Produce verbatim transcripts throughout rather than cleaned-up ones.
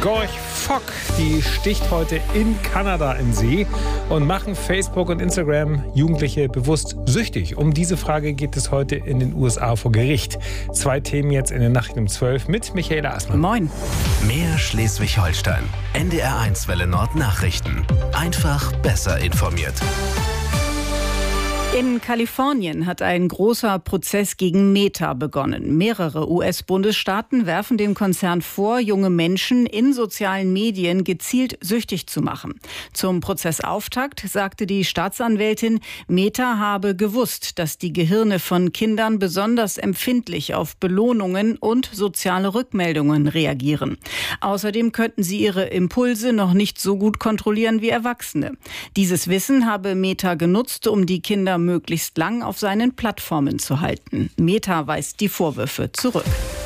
Gorch Fock, die sticht heute in Kanada in See und machen Facebook und Instagram Jugendliche bewusst süchtig. Um diese Frage geht es heute in den U S A vor Gericht. Zwei Themen jetzt in der Nacht um zwölf mit Michaela Assmann. Moin. Mehr Schleswig-Holstein. N D R eins Welle Nord Nachrichten. Einfach besser informiert. In Kalifornien hat ein großer Prozess gegen Meta begonnen. Mehrere U S-Bundesstaaten werfen dem Konzern vor, junge Menschen in sozialen Medien gezielt süchtig zu machen. Zum Prozessauftakt sagte die Staatsanwältin, Meta habe gewusst, dass die Gehirne von Kindern besonders empfindlich auf Belohnungen und soziale Rückmeldungen reagieren. Außerdem könnten sie ihre Impulse noch nicht so gut kontrollieren wie Erwachsene. Dieses Wissen habe Meta genutzt, um die Kinder möglichst lang auf seinen Plattformen zu halten. Meta weist die Vorwürfe zurück.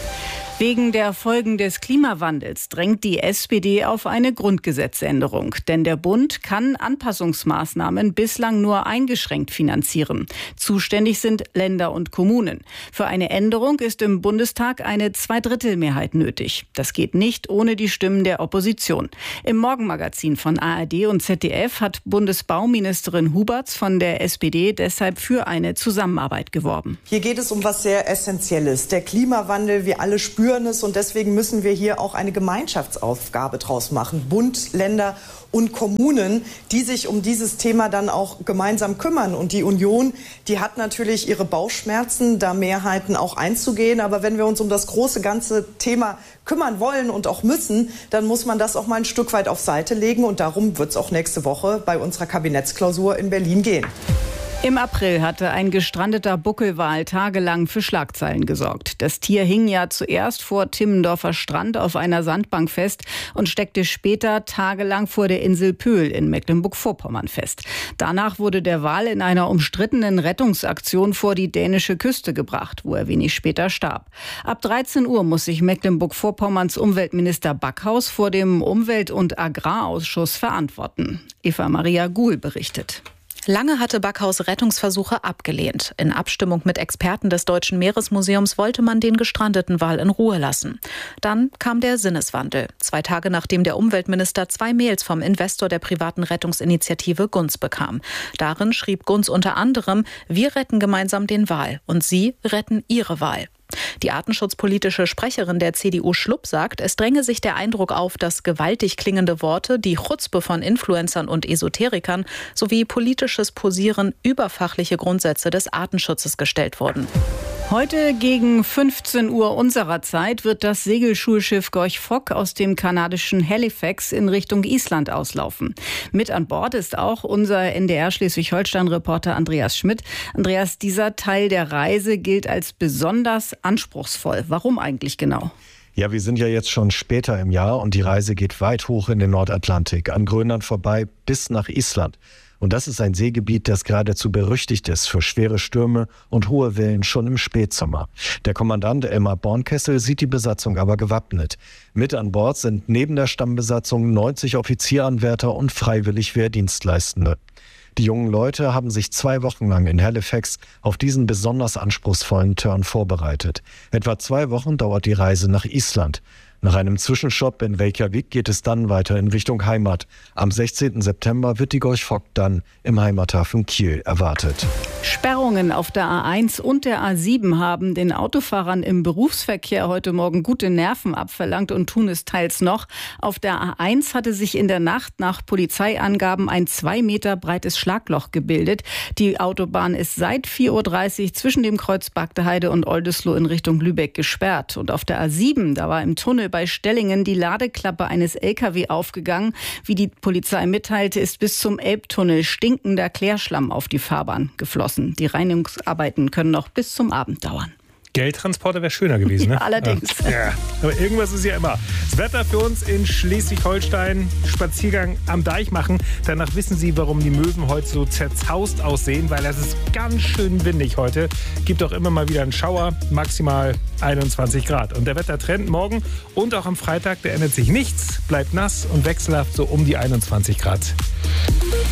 Wegen der Folgen des Klimawandels drängt die S P D auf eine Grundgesetzänderung. Denn der Bund kann Anpassungsmaßnahmen bislang nur eingeschränkt finanzieren. Zuständig sind Länder und Kommunen. Für eine Änderung ist im Bundestag eine Zweidrittelmehrheit nötig. Das geht nicht ohne die Stimmen der Opposition. Im Morgenmagazin von A R D und Z D F hat Bundesbauministerin Huberts von der S P D deshalb für eine Zusammenarbeit geworben. Hier geht es um was sehr Essentielles. Der Klimawandel, wir alle spüren es und deswegen müssen wir hier auch eine Gemeinschaftsaufgabe draus machen. Bund, Länder und Kommunen, die sich um dieses Thema dann auch gemeinsam kümmern. Und die Union, die hat natürlich ihre Bauchschmerzen, da Mehrheiten auch einzugehen. Aber wenn wir uns um das große ganze Thema kümmern wollen und auch müssen, dann muss man das auch mal ein Stück weit auf Seite legen. Und darum wird es auch nächste Woche bei unserer Kabinettsklausur in Berlin gehen. Im April hatte ein gestrandeter Buckelwal tagelang für Schlagzeilen gesorgt. Das Tier hing ja zuerst vor Timmendorfer Strand auf einer Sandbank fest und steckte später tagelang vor der Insel Pöhl in Mecklenburg-Vorpommern fest. Danach wurde der Wal in einer umstrittenen Rettungsaktion vor die dänische Küste gebracht, wo er wenig später starb. Ab dreizehn Uhr muss sich Mecklenburg-Vorpommerns Umweltminister Backhaus vor dem Umwelt- und Agrarausschuss verantworten. Eva Maria Guhl berichtet. Lange hatte Backhaus Rettungsversuche abgelehnt. In Abstimmung mit Experten des Deutschen Meeresmuseums wollte man den gestrandeten Wal in Ruhe lassen. Dann kam der Sinneswandel. Zwei Tage nachdem der Umweltminister zwei Mails vom Investor der privaten Rettungsinitiative Gunz bekam. Darin schrieb Gunz unter anderem, wir retten gemeinsam den Wal und Sie retten Ihre Wal. Die artenschutzpolitische Sprecherin der C D U Schlupp sagt, es dränge sich der Eindruck auf, dass gewaltig klingende Worte, die Chutzpe von Influencern und Esoterikern sowie politisches Posieren über fachliche Grundsätze des Artenschutzes gestellt wurden. Heute gegen fünfzehn Uhr unserer Zeit wird das Segelschulschiff Gorch Fock aus dem kanadischen Halifax in Richtung Island auslaufen. Mit an Bord ist auch unser N D R Schleswig-Holstein-Reporter Andreas Schmidt. Andreas, dieser Teil der Reise gilt als besonders anspruchsvoll. Warum eigentlich genau? Ja, wir sind ja jetzt schon später im Jahr und die Reise geht weit hoch in den Nordatlantik, an Grönland vorbei bis nach Island. Und das ist ein Seegebiet, das geradezu berüchtigt ist für schwere Stürme und hohe Wellen schon im Spätsommer. Der Kommandant Elmar Bornkessel sieht die Besatzung aber gewappnet. Mit an Bord sind neben der Stammbesatzung neunzig Offizieranwärter und freiwillig Wehrdienstleistende. Die jungen Leute haben sich zwei Wochen lang in Halifax auf diesen besonders anspruchsvollen Turn vorbereitet. Etwa zwei Wochen dauert die Reise nach Island. Nach einem Zwischenstopp in Reykjavik geht es dann weiter in Richtung Heimat. Am sechzehnten September wird die Gorch Fock dann im Heimathafen Kiel erwartet. Sperrungen auf der A eins und der A sieben haben den Autofahrern im Berufsverkehr heute Morgen gute Nerven abverlangt und tun es teils noch. Auf der A eins hatte sich in der Nacht nach Polizeiangaben ein zwei Meter breites Schlagloch gebildet. Die Autobahn ist seit vier Uhr dreißig zwischen dem Kreuz Bagdeheide und Oldesloe in Richtung Lübeck gesperrt. Und auf der A sieben, da war im Tunnel bei Stellingen die Ladeklappe eines L K W aufgegangen. Wie die Polizei mitteilte, ist bis zum Elbtunnel stinkender Klärschlamm auf die Fahrbahn geflossen. Die Reinigungsarbeiten können noch bis zum Abend dauern. Geldtransporter wäre schöner gewesen, ne? Ja, allerdings. Ja, aber irgendwas ist ja immer. Das Wetter für uns in Schleswig-Holstein, Spaziergang am Deich machen. Danach wissen Sie, warum die Möwen heute so zerzaust aussehen, weil es ist ganz schön windig heute. Gibt auch immer mal wieder einen Schauer, maximal einundzwanzig Grad. Und der Wettertrend morgen und auch am Freitag, der ändert sich nichts, bleibt nass und wechselhaft so um die einundzwanzig Grad.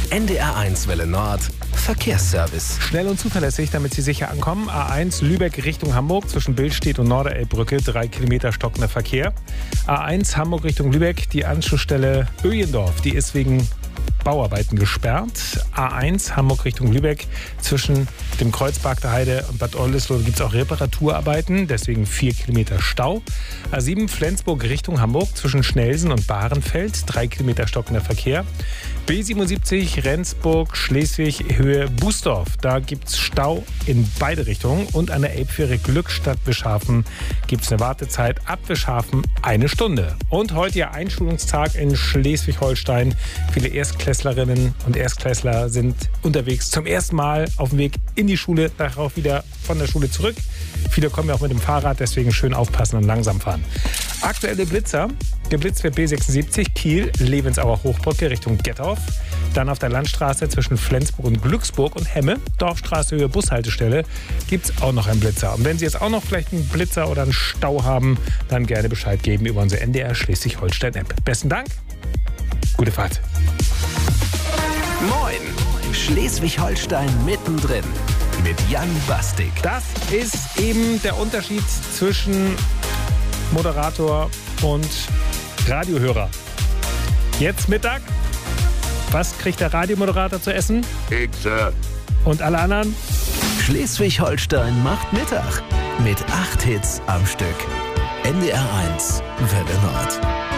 N D R eins Welle Nord Verkehrsservice. Schnell und zuverlässig, damit Sie sicher ankommen. A eins Lübeck Richtung Hamburg zwischen Billstedt und Norderelbbrücke, drei Kilometer stockender Verkehr. A eins Hamburg Richtung Lübeck, die Anschlussstelle Öjendorf, die ist wegen Bauarbeiten gesperrt. A eins Hamburg Richtung Lübeck zwischen dem Kreuzberg der Heide und Bad Oldesloe gibt es auch Reparaturarbeiten, deswegen vier Kilometer Stau. A sieben Flensburg Richtung Hamburg zwischen Schnelsen und Bahrenfeld, drei Kilometer stockender Verkehr. B siebenundsiebzig Rendsburg Schleswig Höhe Bußdorf, da gibt es Stau in beide Richtungen. Und an der Elbfähre Glückstadt Wischhafen gibt es eine Wartezeit ab Wischhafen eine Stunde. Und heute ja Einschulungstag in Schleswig-Holstein. Viele Erstklässlerinnen und Erstklässler sind unterwegs zum ersten Mal auf dem Weg in die Schule, nachher auch wieder von der Schule zurück. Viele kommen ja auch mit dem Fahrrad, deswegen schön aufpassen und langsam fahren. Aktuelle Blitzer. Geblitzt wird B sechsundsiebzig Kiel, Levensauer Hochbrücke Richtung Gettorf. Dann auf der Landstraße zwischen Flensburg und Glücksburg und Hemme, Dorfstraße Höhe Bushaltestelle, gibt es auch noch einen Blitzer. Und wenn Sie jetzt auch noch vielleicht einen Blitzer oder einen Stau haben, dann gerne Bescheid geben über unsere N D R Schleswig-Holstein-App. Besten Dank, gute Fahrt. Moin, Schleswig-Holstein mittendrin mit Jan Bastik. Das ist eben der Unterschied zwischen Moderator und Radiohörer. Jetzt Mittag. Was kriegt der Radiomoderator zu essen? Pizza. Und alle anderen? Schleswig-Holstein macht Mittag mit acht Hits am Stück. N D R eins Welle Nord.